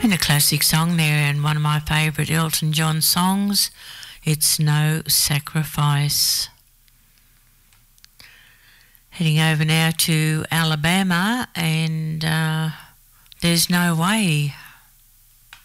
And a classic song there, and one of my favourite Elton John songs, It's No Sacrifice. Heading over now to Alabama, and There's No Way.